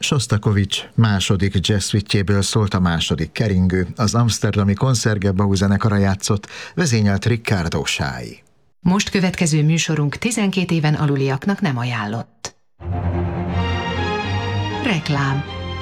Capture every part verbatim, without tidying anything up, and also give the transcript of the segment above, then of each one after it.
Sostakovics második jazz suite-jéből szólt a második keringő, az amsterdami Concertgebouw zenekara játszott, vezényelt Riccardo Sái. Most következő műsorunk tizenkét éven aluliaknak nem ajánlott. Reklám.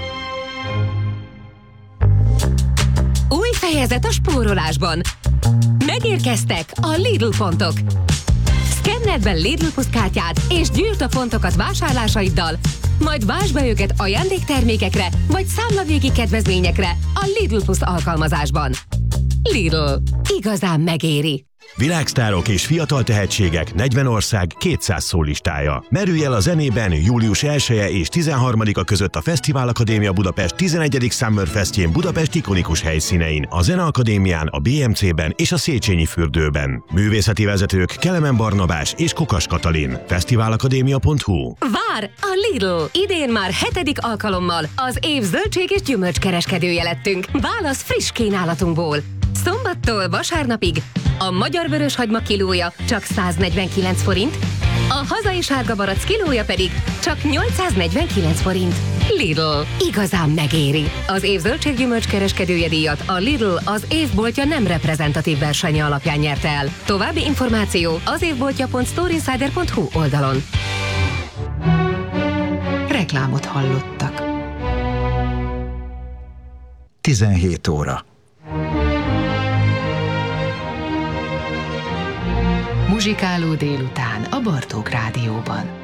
Új fejezet a spórolásban. Megérkeztek a Lidl pontok. Szkenneld be Lidl Plus kártyát és gyűjtsd a pontokat vásárlásaiddal, majd vásd be őket ajándéktermékekre vagy számlavégi kedvezményekre a Lidl Plus alkalmazásban. Lidl. Igazán megéri. Világsztárok és fiatal tehetségek negyven ország kétszáz szólistája. Merülj el a zenében július elseje és tizenharmadika között a Fesztivál Akadémia Budapest tizenegyedik Summer Festjén Budapest ikonikus helyszínein, a Zeneakadémián, a bé em cében és a Széchenyi fürdőben. Művészeti vezetők Kelemen Barnabás és Kokas Katalin. fesztiválakadémia pont hu. Vár a Lidl! Idén már hetedik alkalommal az év zöldség és gyümölcs kereskedője lettünk. Válasz friss kínálatunkból. Szombattól vasárnapig a magyar vöröshagyma kilója csak száznegyvenkilenc forint, a hazai sárga barack kilója pedig csak nyolcszáznegyvenkilenc forint. Lidl. Igazán megéri. Az év zöldséggyümölcs kereskedője díjat a Lidl az évboltja nem reprezentatív versenye alapján nyerte el. További információ az évboltja pont storeinsider pont hu oldalon. Reklámot hallottak. tizenhét óra. Muzsikáló délután a Bartók Rádióban.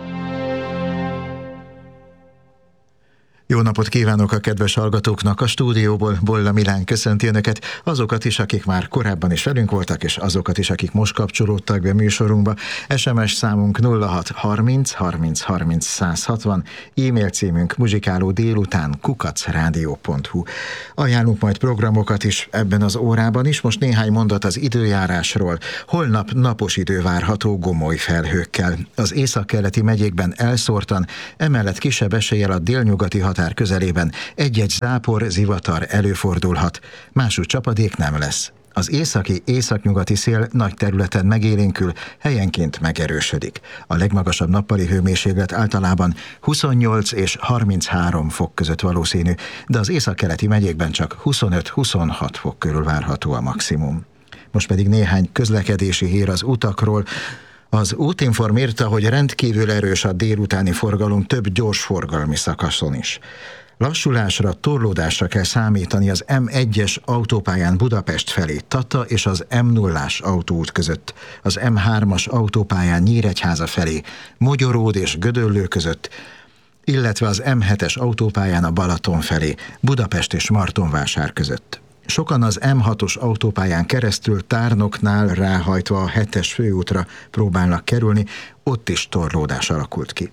Jó napot kívánok a kedves hallgatóknak! A stúdióból Bolla Milán köszönti Önöket, azokat is, akik már korábban is velünk voltak, és azokat is, akik most kapcsolódtak be műsorunkba. es em es számunk nulla hat harminc harminc harminc száz hatvan, e-mail címünk muzsikáló délután kukac rádió pont hu. Ajánlunk majd programokat is ebben az órában is, most néhány mondat az időjárásról. Holnap napos idő várható gomoly felhőkkel. Az északkeleti megyékben elszórtan, emellett kisebb eséllyel a délnyugati határ közelében egy-egy zápor, zivatar előfordulhat, másút csapadék nem lesz. Az északi, északnyugati szél nagy területen megélénkül, helyenként megerősödik. A legmagasabb nappali hőmérséklet általában huszonnyolc és harminchárom fok között valószínű, de az északkeleti megyékben csak huszonöt-huszonhat fok körül várható a maximum. Most pedig néhány közlekedési hír az utakról. Az Útinform írta, hogy rendkívül erős a délutáni forgalom több gyorsforgalmi szakaszon is. Lassulásra, torlódásra kell számítani az em egyes autópályán Budapest felé Tata és az em nullás autóút között, az em hármas autópályán Nyíregyháza felé Mogyoród és Gödöllő között, illetve az em hetes autópályán a Balaton felé Budapest és Martonvásár között. Sokan az em hatos autópályán keresztül Tárnoknál ráhajtva a hetes főútra próbálnak kerülni, ott is torlódás alakult ki.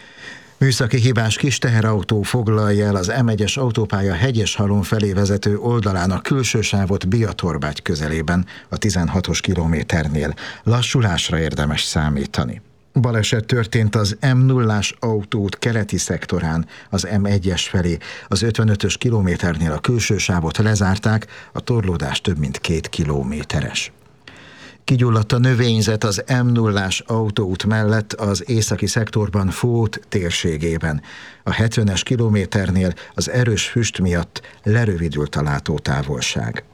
Műszaki hibás kis teherautó foglalja el az em egyes autópálya Hegyeshalom felé vezető oldalán a külső sávot Biatorbágy közelében, a tizenhatos kilométernél. Lassulásra érdemes számítani. Baleset történt az em nullás autóút keleti szektorán, az em egyes felé. Az ötvenötös kilométernél a külső sávot lezárták, a torlódás több mint két kilométeres. Kigyulladt a növényzet az em nullás autóút mellett az északi szektorban Fót térségében. A hetvenes kilométernél az erős füst miatt lerövidült a látótávolság.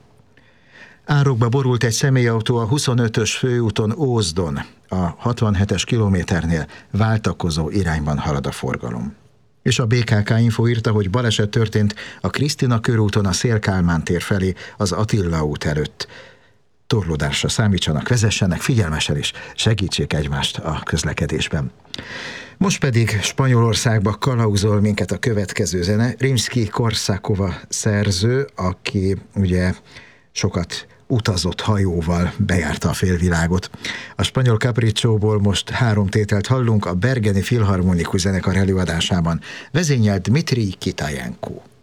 Árokba borult egy személyautó a huszonötös főúton Ózdon. A hatvanhetes kilométernél váltakozó irányban halad a forgalom. És a bé ká ká Info írta, hogy baleset történt a Krisztina körúton a Széll-Kálmán tér felé az Attila út előtt. Torlódásra számítsanak, vezessenek figyelmesen és segítsék egymást a közlekedésben. Most pedig Spanyolországba kalauzol minket a következő zene. Rimsky-Korsakova szerző, aki ugye sokat utazott hajóval, bejárta a félvilágot. A spanyol Capriccóból most három tételt hallunk a Bergeni Filharmonikus Zenekar előadásában. Vezényelt Dmitrij Kitajenko.